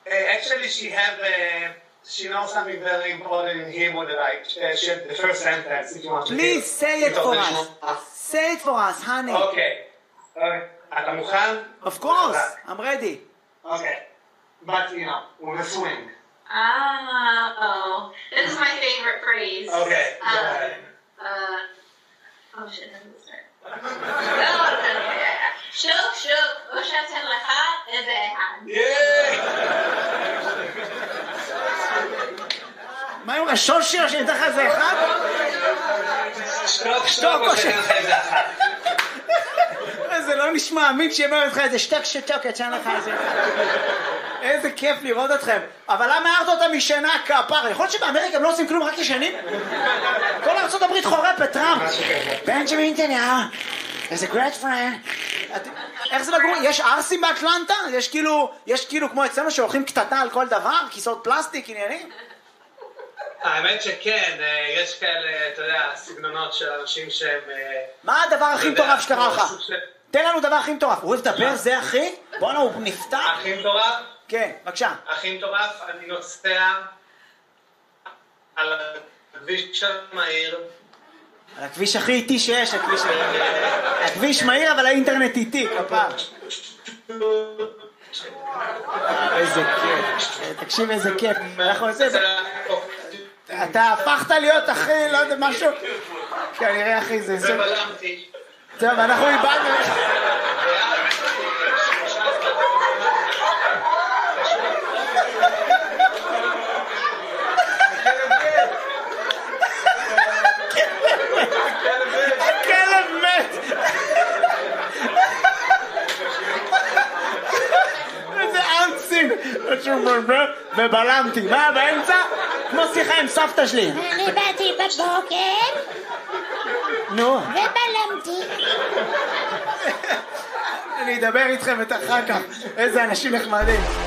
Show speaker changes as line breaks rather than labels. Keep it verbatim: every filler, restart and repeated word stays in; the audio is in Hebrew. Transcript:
Actually, she have uh, she knows something very important in Hebrew that I uh, she, the first sentence. If you want to
Please say it for us. Say it for us, honey.
Okay. Okay. אתה מוכן?
Of course, I'm ready.
Okay. But you know, with a swing.
Oh, this is my favorite phrase.
Okay.
Um,
Go ahead.
Uh, oh shit, how does it start? Oh, okay. שוק שוק, או שאתן לך איזה אחד.
מה עם השושי או שאתן לך איזה אחד?
שתוק שתוק או שאתן לך איזה אחד.
זה לא נשמע אמין שיאמר לך איזה שתוק שתוק, אתן לך איזה אחד. איזה כיף לראות אתכם. אבל למה הערת אותה משנה כפר? יכול להיות שבאמריקה הם לא עושים כלום, רק ישנים? כל ארצות הברית חורפת, טראמפ. בנג'מין נתניהו. איזה great friend. איך זה לגור? יש ארסים באטלנטה? יש כאילו, יש כאילו כמו אצלנו שהולכים קטטה על כל דבר? כיסאות פלסטיק, עניינים?
האמת שכן, יש כאלה, אתה יודע, סגנונות של אנשים שהם...
מה הדבר הכי מטורף שקרה לך? תן לנו דבר הכי מטורף. הוא אוהב לדבר, זה הכי? בוא'נה, הוא נפתח.
הכי מטורף?
כן, בבקשה.
הכי מטורף, אני נוסע על הכביש המהיר.
על הכביש הכי איטי שיש, הכביש... הכביש מהיר, אבל האינטרנט איטי, כפר. איזה כיף. תקשיב איזה כיף. אנחנו עושים... אתה הפכת להיות אחי, לא יודע, משהו... כנראה אחי, זה...
זה בלמתי.
טוב, אנחנו איבדנו... הכלב מת! איזה ארצים! ובלמתי, מה באמצע? כמו שיחה עם סבתא שלי.
אני באתי בבוקר
נו.
ובלמתי.
אני אדבר איתכם את אחר כך. איזה אנשים נחמדים.